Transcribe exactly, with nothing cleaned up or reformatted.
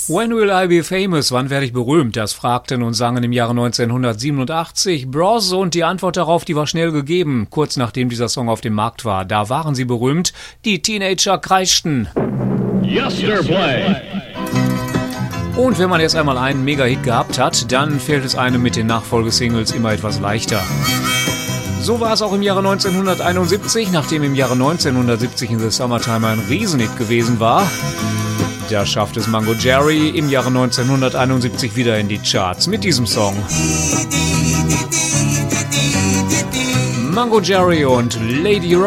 When will I be famous? Wann werde ich berühmt? Das fragten und sangen im Jahre neunzehnhundertsiebenundachtzig Bros. Und die Antwort darauf, die war schnell gegeben. Kurz nachdem dieser Song auf dem Markt war. Da waren sie berühmt. Die Teenager kreischten. Yesterplay. Und wenn man erst einmal einen Mega-Hit gehabt hat, dann fällt es einem mit den Nachfolgesingles immer etwas leichter. So war es auch im Jahre neunzehnhunderteinundsiebzig, nachdem im Jahre neunzehnhundertsiebzig in The Summertime ein Riesenhit gewesen war. Da schafft es Mango Jerry im Jahre neunzehnhunderteinundsiebzig wieder in die Charts mit diesem Song. Mango Jerry und Lady